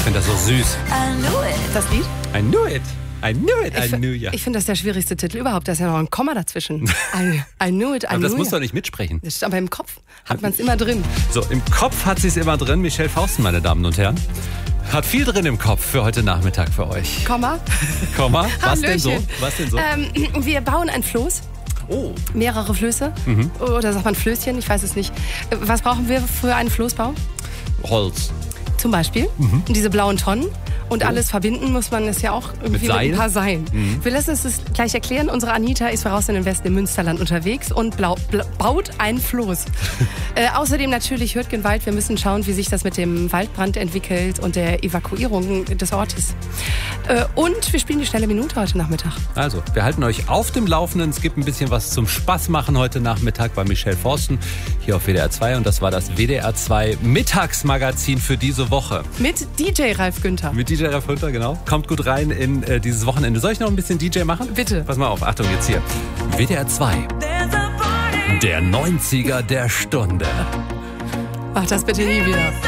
finde das so süß. Das Lied? I knew it. I knew it, I knew ya. Ich finde das der schwierigste Titel überhaupt. Da ist ja noch ein Komma dazwischen. I knew it, I Aber knew das musst ya. du doch nicht mitsprechen. Das ist aber im Kopf hat man es immer drin. So, im Kopf hat sie es immer drin. Michelle Fausten, meine Damen und Herren. Hat viel drin im Kopf für heute Nachmittag für euch. Komma. Was denn so? Hallöchen. Was denn so? Wir bauen ein Floß. Oh. Mehrere Flöße. Oder sagt man Flößchen? Ich weiß es nicht. Was brauchen wir für einen Floßbau? Holz. Zum Beispiel diese blauen Tonnen. Und alles verbinden muss man es ja auch irgendwie mit ein paar Seilen. Wir lassen es gleich erklären. Unsere Anita ist voraus in den Westen im Münsterland unterwegs und baut ein Floß. Außerdem natürlich Hürtgenwald. Wir müssen schauen, wie sich das mit dem Waldbrand entwickelt und der Evakuierung des Ortes. Und wir spielen die schnelle Minute heute Nachmittag. Also, wir halten euch auf dem Laufenden. Es gibt ein bisschen was zum Spaß machen heute Nachmittag bei Michelle Forsten hier auf WDR 2. Und das war das WDR 2 Mittagsmagazin für diese Woche. Mit DJ Ralf Günther. Mit DJ Ralf Günther, genau. Kommt gut rein in dieses Wochenende. Soll ich noch ein bisschen DJ machen? Bitte. Pass mal auf, Achtung jetzt hier. WDR 2. Der 90er der Stunde. Mach das bitte nie wieder.